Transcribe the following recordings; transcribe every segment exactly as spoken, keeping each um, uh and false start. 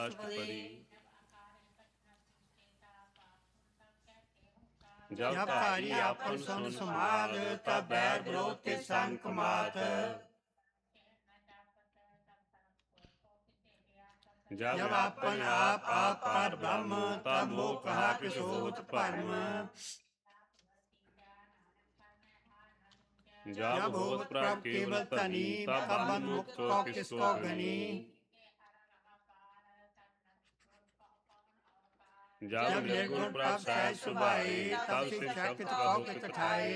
ਅਸ਼ਟਪਦੀ। ਜਬ ਧਾਰੀ ਆਪਨ ਸੁਨ ਸਮਾਦ, ਤਬ ਬੈਰ ਵਿਰੋਧ ਕੇ ਸੰਗ ਕਮਾਤ। ਜਬ ਆਪਨ ਆਪ ਆਪ ਪਰ ਬ੍ਰਹਮ, ਤਬ ਮੋਹ ਕਹਾ ਕਿਸ ਹੋਤ ਭਰਮ। जब होत प्रभ केवल तनी, तब बंध मुक्त को किसको गनी। जब निर्गुण प्रभ सहज सुभाए, तब शिव शक्ति कहो कित ठाए।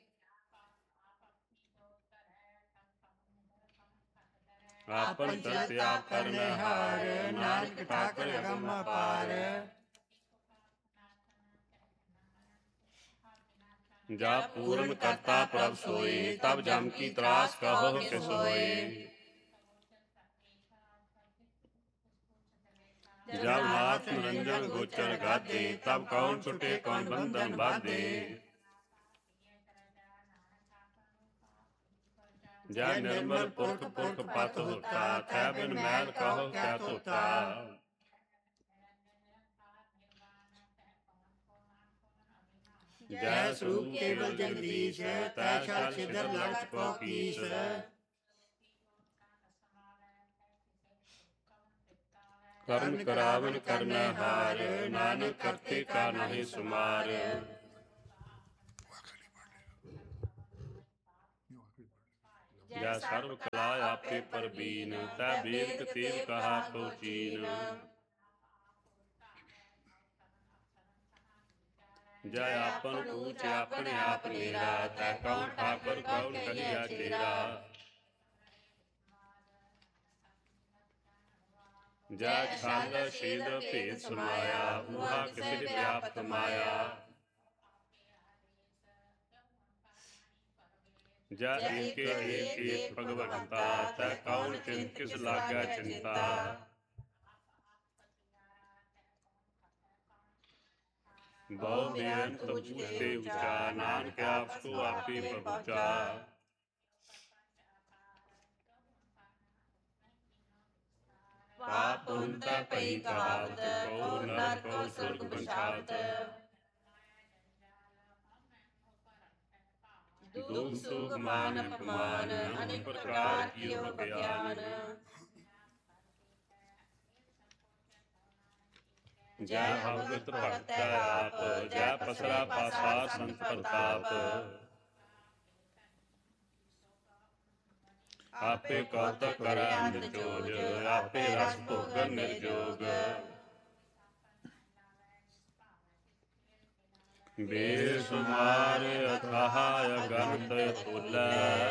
आपन चलत आप करने हार, नानक ठाकर अगम अपार। जब पूर्ण करता प्रभ सोए, तब जम की त्रास कहो किस होए। जब नाथ निरंजन गोचर गाते, तब कौन छुटे कौन बंधन बांधे। जय निर्मल पुरख पुरख पत होता, तै बिन मैल कहो क्या तोता। जय स्वरूप केवल जगदीश, तै छल छिदर लक्ष्य को कीस। करन करावन करना हार, नानक करते का नहीं सुमार। जय सर्व कला आपे परबीन, तै वेद तेव कहा को चीन। जय आपन पूछ अपने आप मेरा, तै कौन ठाकुर कौन कहिया चेरा। जय छाल छेद भेद समाया, ऊहा किसे व्याप्त माया। जय एके एक एक भगवंता, तै कौन चिंत किस लागा चिंता। बहु बेअंत पूछते ऊंचा, नानक आपको आपे पहुंचा। पाप पुण्य पई कहावत, कहो नरक कहो स्वर्ग बंछावत। दुख सुख मान अपमान, अनेक प्रकार की बख्यान। जय भगत भक्त आप, जय पसरा पासार संत प्रताप। आपे कौतक करे अंध चोज, आपे रस भोगन निर्जोग। बेसुमार अथाह अगणित अतुल्य,